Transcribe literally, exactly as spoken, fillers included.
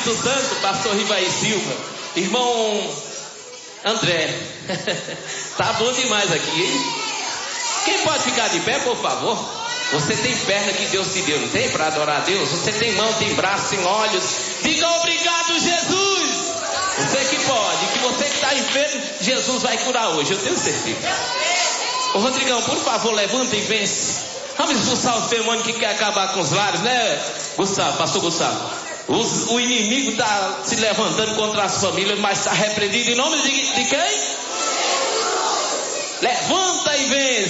Espírito Santo, pastor Rivaí Silva, irmão André. Tá bom demais aqui, hein? Quem pode ficar de pé, por favor? Você tem perna que Deus te deu, não tem? Para adorar a Deus. Você tem mão, tem braço, tem olhos. Diga obrigado, Jesus. Você que pode, que você que está enfermo, Jesus vai curar hoje, eu tenho certeza. Ô Rodrigão, por favor, levanta e vence. Vamos expulsar o demônio que quer acabar com os lares, né, Gustavo, pastor Gustavo? Os, o inimigo está se levantando contra as famílias, mas está repreendido em nome de, de quem? Levanta e vence.